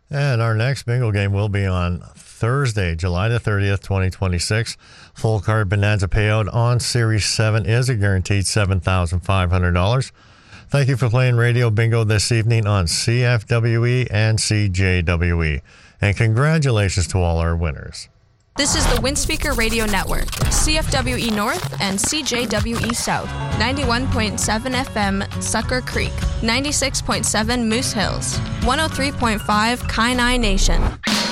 And our next bingo game will be on Thursday, July the 30th, 2026. Full card bonanza payout on Series 7 is a guaranteed $7,500. Thank you for playing Radio Bingo this evening on CFWE and CJWE. And congratulations to all our winners. This is the Windspeaker Radio Network, CFWE North and CJWE South, 91.7 FM Sucker Creek, 96.7 Moose Hills, 103.5 Kainai Nation.